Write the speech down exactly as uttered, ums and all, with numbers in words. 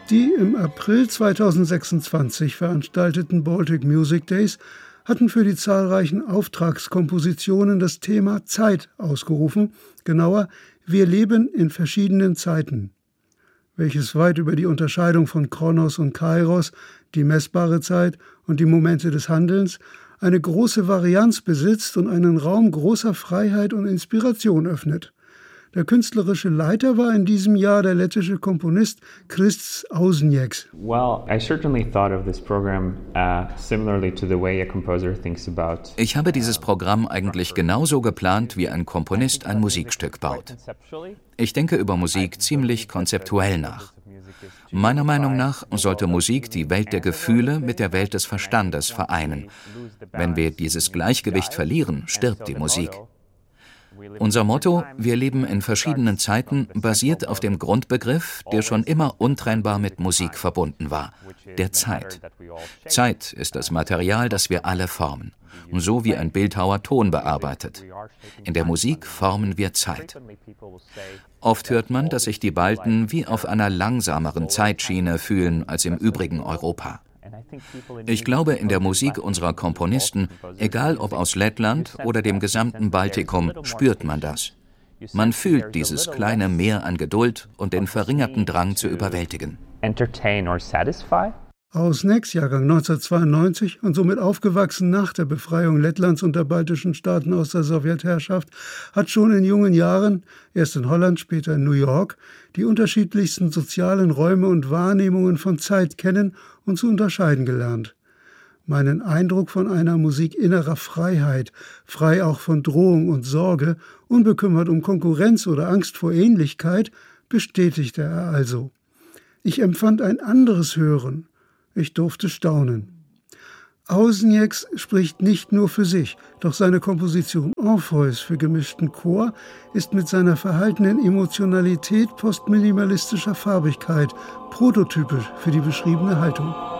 Die im April zweitausendsechsundzwanzig veranstalteten Baltic Music Days hatten für die zahlreichen Auftragskompositionen das Thema Zeit ausgerufen, genauer Wir leben in verschiedenen Zeiten, welches weit über die Unterscheidung von Chronos und Kairos, die messbare Zeit und die Momente des Handelns, eine große Varianz besitzt und einen Raum großer Freiheit und Inspiration öffnet. Der künstlerische Leiter war in diesem Jahr der lettische Komponist Krists Ausnieks. Well, I certainly thought of this program uh, similarly to the way a composer thinks about. Ich habe dieses Programm eigentlich genauso geplant, wie ein Komponist ein Musikstück baut. Ich denke über Musik ziemlich konzeptuell nach. Meiner Meinung nach sollte Musik die Welt der Gefühle mit der Welt des Verstandes vereinen. Wenn wir dieses Gleichgewicht verlieren, stirbt die Musik. Unser Motto, wir leben in verschiedenen Zeiten, basiert auf dem Grundbegriff, der schon immer untrennbar mit Musik verbunden war, der Zeit. Zeit ist das Material, das wir alle formen, so wie ein Bildhauer Ton bearbeitet. In der Musik formen wir Zeit. Oft hört man, dass sich die Balten wie auf einer langsameren Zeitschiene fühlen als im übrigen Europa. Ich glaube, in der Musik unserer Komponisten, egal ob aus Lettland oder dem gesamten Baltikum, spürt man das. Man fühlt dieses kleine Meer an Geduld und den verringerten Drang zu überwältigen. Ausnieks, Jahrgang neunzehnhundertzweiundneunzig und somit aufgewachsen nach der Befreiung Lettlands und der baltischen Staaten aus der Sowjetherrschaft, hat schon in jungen Jahren, erst in Holland, später in New York, die unterschiedlichsten sozialen Räume und Wahrnehmungen von Zeit kennen und zu unterscheiden gelernt. Meinen Eindruck von einer Musik innerer Freiheit, frei auch von Drohung und Sorge, unbekümmert um Konkurrenz oder Angst vor Ähnlichkeit, bestätigte er also. Ich empfand ein anderes Hören. Ich durfte staunen. Ausnieks spricht nicht nur für sich, doch seine Komposition Orpheus für gemischten Chor ist mit seiner verhaltenen Emotionalität postminimalistischer Farbigkeit prototypisch für die beschriebene Haltung.